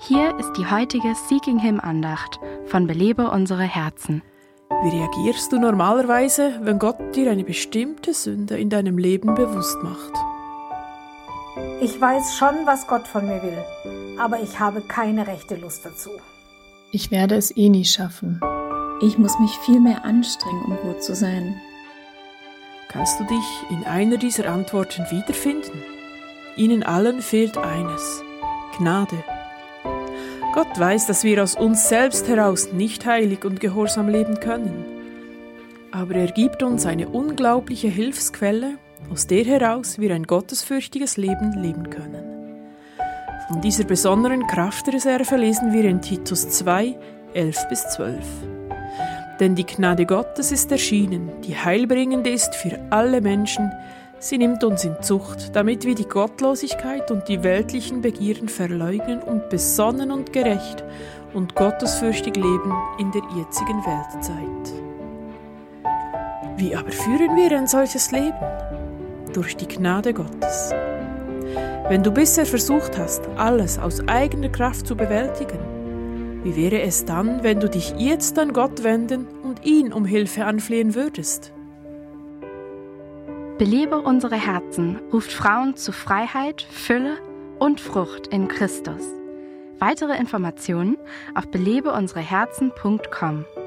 Hier ist die heutige Seeking Him Andacht von Belebe unsere Herzen. Wie reagierst du normalerweise, wenn Gott dir eine bestimmte Sünde in deinem Leben bewusst macht? Ich weiß schon, was Gott von mir will, aber ich habe keine rechte Lust dazu. Ich werde es eh nie schaffen. Ich muss mich viel mehr anstrengen, um gut zu sein. Kannst du dich in einer dieser Antworten wiederfinden? Ihnen allen fehlt eines: Gnade. Gott weiß, dass wir aus uns selbst heraus nicht heilig und gehorsam leben können. Aber er gibt uns eine unglaubliche Hilfsquelle, aus der heraus wir ein gottesfürchtiges Leben leben können. Von dieser besonderen Kraftreserve lesen wir in Titus 2, 11-12. Denn die Gnade Gottes ist erschienen, die heilbringend ist für alle Menschen. Sie nimmt uns in Zucht, damit wir die Gottlosigkeit und die weltlichen Begierden verleugnen und besonnen und gerecht und gottesfürchtig leben in der jetzigen Weltzeit. Wie aber führen wir ein solches Leben? Durch die Gnade Gottes. Wenn du bisher versucht hast, alles aus eigener Kraft zu bewältigen, wie wäre es dann, wenn du dich jetzt an Gott wenden und ihn um Hilfe anflehen würdest? Belebe unsere Herzen ruft Frauen zu Freiheit, Fülle und Frucht in Christus. Weitere Informationen auf belebeunsereherzen.com.